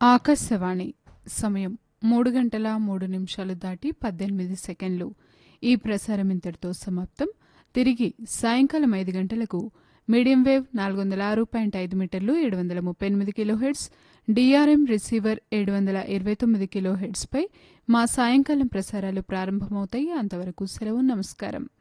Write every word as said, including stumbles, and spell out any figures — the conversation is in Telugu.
ఆకాశవాణి సమయం మూడు గంటల మూడు నిమిషాలు దాటి పద్దెనిమిది సెకండ్లు. ఈ ప్రసారం ఇంతటితో సమాప్తం. తిరిగి సాయంకాలం ఐదు గంటలకు మీడియం వేవ్ నాలుగు వందల ఆరు పాయింట్ ఐదు మీటర్లు ఏడు వందల ముప్పై ఎనిమిది కిలో హెడ్స్, డిఆర్ఎం రిసీవర్ ఏడు వందల ఇరవై తొమ్మిది కిలో హెడ్స్పై మా సాయంకాలం ప్రసారాలు ప్రారంభమవుతాయి. అంతవరకు సెలవు. నమస్కారం.